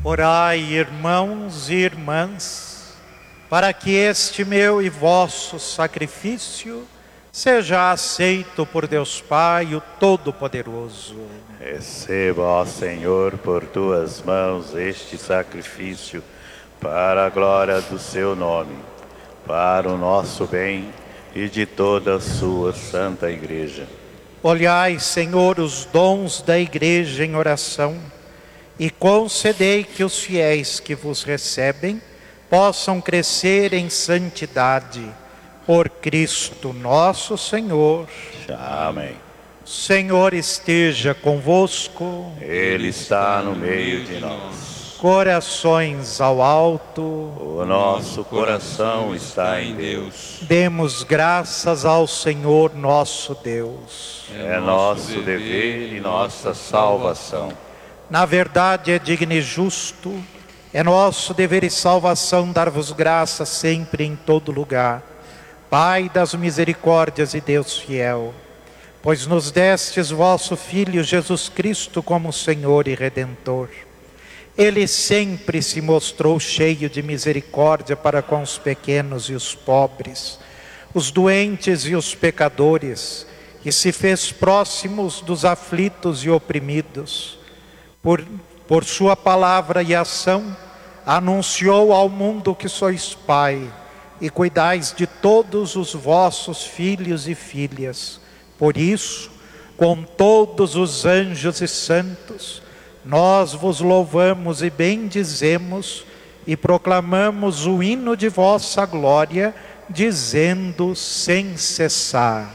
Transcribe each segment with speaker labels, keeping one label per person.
Speaker 1: Orai, irmãos e irmãs, para que este meu e vosso sacrifício seja aceito por Deus Pai, o Todo-Poderoso.
Speaker 2: Receba, ó Senhor, por tuas mãos este sacrifício, para a glória do seu nome, para o nosso bem e de toda a sua santa Igreja.
Speaker 1: Olhai, Senhor, os dons da Igreja em oração, e concedei que os fiéis que vos recebem possam crescer em santidade. Por Cristo nosso Senhor.
Speaker 2: Amém.
Speaker 1: Senhor esteja convosco.
Speaker 2: Ele está no meio de nós.
Speaker 1: Corações ao alto.
Speaker 2: O nosso coração está em Deus.
Speaker 1: Demos graças ao Senhor nosso Deus.
Speaker 2: É nosso dever e nossa salvação.
Speaker 1: Na verdade é digno e justo, é nosso dever e salvação dar-vos graças sempre e em todo lugar, Pai das misericórdias e Deus fiel, pois nos destes vosso Filho Jesus Cristo como Senhor e Redentor. Ele sempre se mostrou cheio de misericórdia para com os pequenos e os pobres, os doentes e os pecadores, e se fez próximos dos aflitos e oprimidos. Por sua palavra e ação, anunciou ao mundo que sois Pai, e cuidais de todos os vossos filhos e filhas. Por isso, com todos os anjos e santos, nós vos louvamos e bendizemos, e proclamamos o hino de vossa glória, dizendo sem cessar: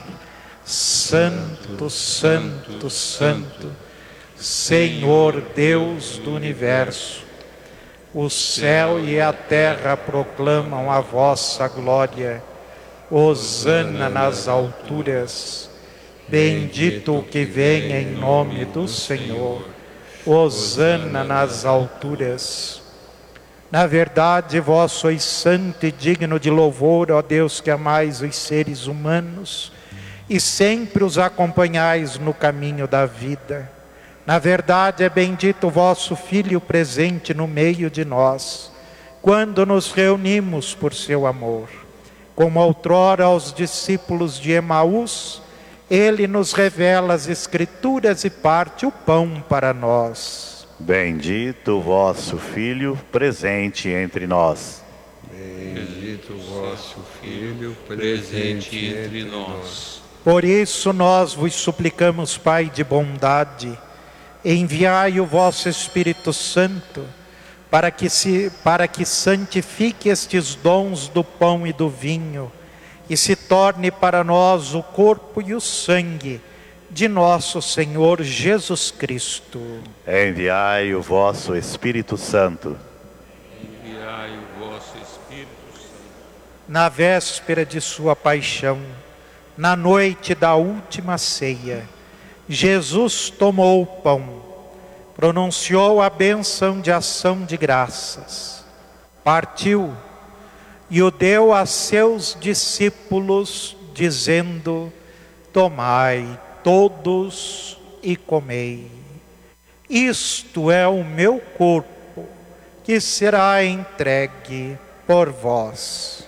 Speaker 1: Santo, Santo, Santo, Senhor Deus do universo, o céu e a terra proclamam a vossa glória. Hosana nas alturas. Bendito o que vem em nome do Senhor. Hosana nas alturas. Na verdade, vós sois santo e digno de louvor, ó Deus, que amais os seres humanos e sempre os acompanhais no caminho da vida. Na verdade, é bendito o vosso Filho presente no meio de nós, quando nos reunimos por seu amor. Como outrora aos discípulos de Emaús, ele nos revela as Escrituras e parte o pão para nós.
Speaker 2: Bendito o vosso Filho presente entre nós.
Speaker 3: Bendito o vosso Filho presente entre nós.
Speaker 1: Por isso nós vos suplicamos, Pai de bondade, enviai o vosso Espírito Santo, para que santifique estes dons do pão e do vinho, e se torne para nós o corpo e o sangue de nosso Senhor Jesus Cristo.
Speaker 2: Enviai o vosso Espírito Santo.
Speaker 3: Enviai o vosso Espírito Santo.
Speaker 1: Na véspera de sua paixão, na noite da última ceia, Jesus tomou o pão, pronunciou a bênção de ação de graças, partiu e o deu a seus discípulos, dizendo: tomai todos e comei. Isto é o meu corpo, que será entregue por vós.